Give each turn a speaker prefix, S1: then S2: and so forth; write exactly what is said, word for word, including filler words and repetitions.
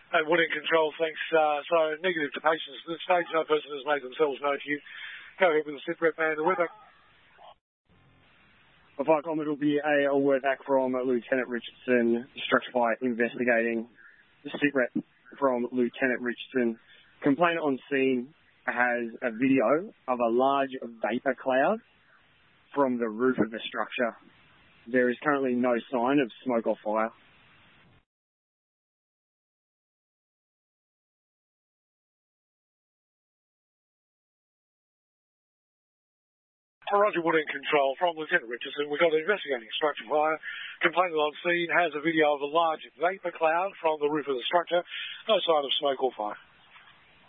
S1: And Wood in control, thanks. Uh, so negative to patients at this stage. No person has made themselves known to you. Go ahead with the sit rep and the weather.
S2: If I comment, it'll be a, a word back from Lieutenant Richardson, structure fire investigating. The sit rep from Lieutenant Richardson. Complainant on scene has a video of a large vapour cloud from the roof of the structure. There is currently no sign of smoke or fire.
S1: Roger Wood in control from Lieutenant Richardson. We've got an investigating structure fire. Complainant on scene has a video of a large vapour cloud from the roof of the structure. No sign of smoke or fire.